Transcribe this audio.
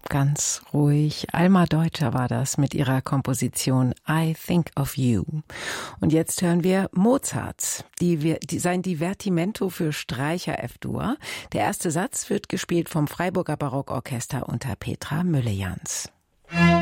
ganz ruhig. Alma Deutscher war das mit ihrer Komposition I Think of You. Und jetzt hören wir Mozart, sein Divertimento für Streicher F-Dur. Der erste Satz wird gespielt vom Freiburger Barockorchester unter Petra Müllejans.